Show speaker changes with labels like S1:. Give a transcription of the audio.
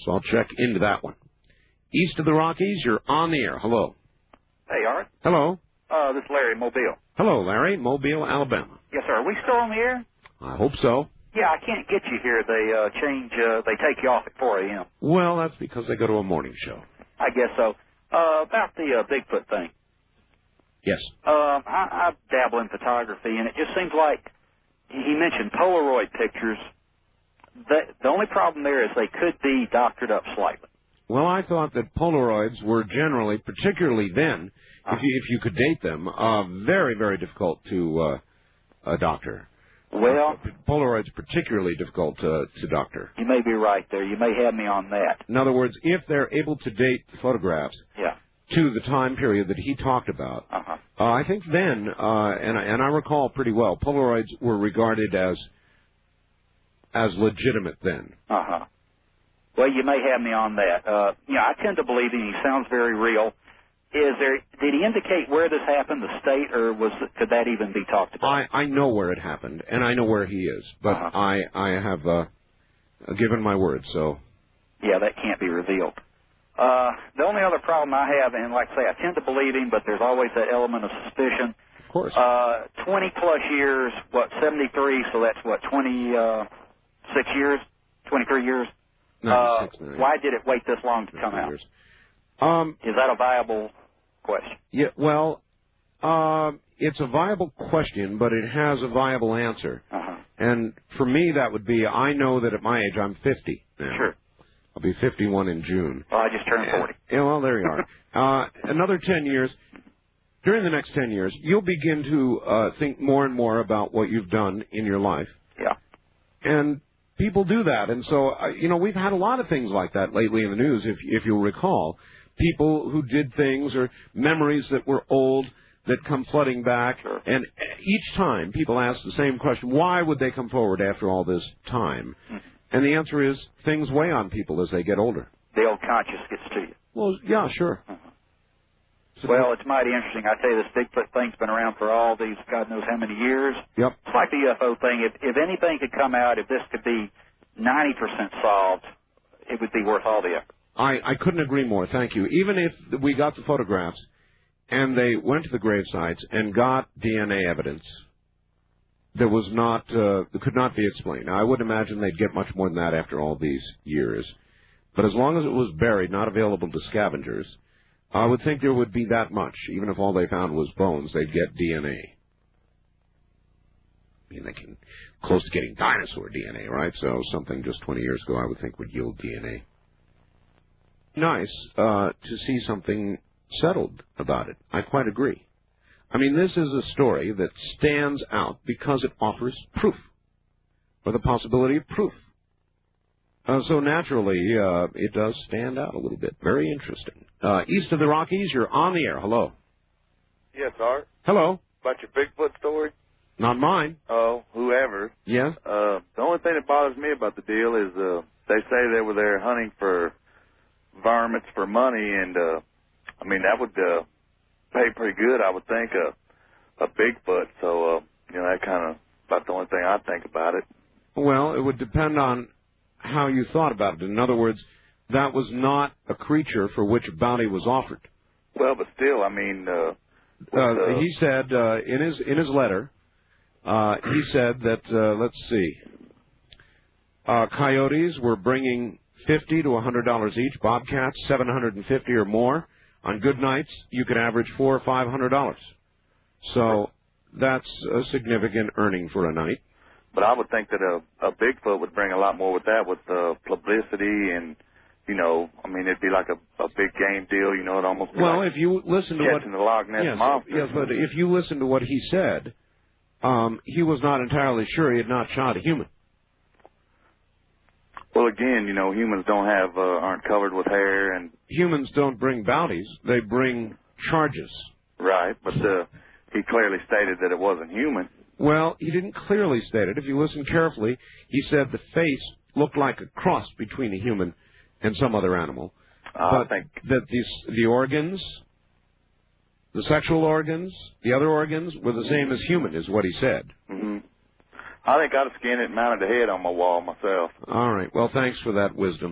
S1: So I'll check into that one. East of the Rockies, you're on the air. Hello.
S2: Hey, Art.
S1: Hello.
S2: This is Larry, Mobile.
S1: Hello, Larry. Mobile, Alabama.
S2: Yes, sir. Are we still on the air?
S1: I hope so.
S2: Yeah, I can't get you here. They take you off at 4 a.m.
S1: Well, that's because they go to a morning show.
S2: I guess so. About the Bigfoot thing.
S1: Yes.
S2: I dabble in photography, and it just seems like he mentioned Polaroid pictures. The only problem there is they could be doctored up slightly.
S1: Well, I thought that Polaroids were generally, particularly then, if you could date them, very, very difficult to doctor.
S2: Well,
S1: Polaroids particularly difficult to doctor.
S2: You may be right there. You may have me on that.
S1: In other words, if they're able to date the photographs to the time period that he talked about, I think then, and I recall pretty well, Polaroids were regarded as legitimate then.
S2: Well, you may have me on that. I tend to believe him. He sounds very real. Did he indicate where this happened, the state, or could that even be talked about?
S1: I know where it happened, and I know where he is, but I have given my word, so. Yeah,
S2: that can't be revealed. The only other problem I have, and like I say, I tend to believe him, but there's always that element of suspicion.
S1: Of course.
S2: 20-plus years, 73, so that's 26 years, 23 years?
S1: 96,
S2: why did it wait this long to come out?
S1: Years.
S2: Is that a viable question?
S1: Yeah, well, it's a viable question, but it has a viable answer. And for me, that would be, I know that at my age, I'm 50 now.
S2: Sure.
S1: I'll be 51 in June.
S2: Well, I just turned 40.
S1: Yeah, well, there you are. Another 10 years. During the next 10 years, you'll begin to think more and more about what you've done in your life.
S2: Yeah.
S1: And people do that. And so, we've had a lot of things like that lately in the news, if you'll recall. People who did things or memories that were old that come flooding back.
S2: Sure.
S1: And each time people ask the same question, why would they come forward after all this time? And the answer is things weigh on people as they get older.
S2: The old conscience gets to you.
S1: Well, yeah, sure. So
S2: well, it's mighty interesting. I tell you, this Bigfoot thing's been around for all these God knows how many years.
S1: Yep.
S2: It's like the UFO thing. If anything could come out, if this could be 90% solved, it would be worth all the effort.
S1: I couldn't agree more. Thank you. Even if we got the photographs and they went to the grave sites and got DNA evidence that could not be explained. Now, I wouldn't imagine they'd get much more than that after all these years. But as long as it was buried, not available to scavengers, I would think there would be that much. Even if all they found was bones, they'd get DNA. I mean, they can close to getting dinosaur DNA, right? So something just 20 years ago I would think would yield DNA. Nice to see something settled about it. I quite agree. I mean, this is a story that stands out because it offers proof, or the possibility of proof. So naturally, it does stand out a little bit. Very interesting. East of the Rockies, you're on the air. Hello.
S3: Yes, Art.
S1: Hello.
S3: About your Bigfoot story?
S1: Not mine.
S3: Oh, whoever.
S1: Yes?
S3: The only thing that bothers me about the deal is they say they were there hunting for varmints for money, and, that would pay pretty good, I would think, a Bigfoot. So, that kind of about the only thing I think about it.
S1: Well, it would depend on how you thought about it. In other words, that was not a creature for which a bounty was offered.
S3: Well, but still,
S1: he said in his letter, he said that let's see, coyotes were bringing $50 to $100 each. Bobcats $750 or more. On good nights, you could average $400 or $500. So that's a significant earning for a night.
S3: But I would think that a Bigfoot would bring a lot more with that, with publicity and, it'd be like a big game deal, it'd almost be like
S1: if you listen to
S3: catching the Loch Ness Monster.
S1: Yes, but if you listen to what he said, he was not entirely sure he had not shot a human.
S3: Well, again, humans aren't covered with hair, and
S1: humans don't bring bounties; they bring charges.
S3: Right, but he clearly stated that it wasn't human.
S1: Well, he didn't clearly state it. If you listen carefully, he said the face looked like a cross between a human and some other animal.
S3: I think
S1: that the organs, the sexual organs, the other organs were the same as human, is what he said.
S3: Mm-hmm. I think I'd have skinned it and mounted the head on my wall myself.
S1: All right. Well, thanks for that wisdom.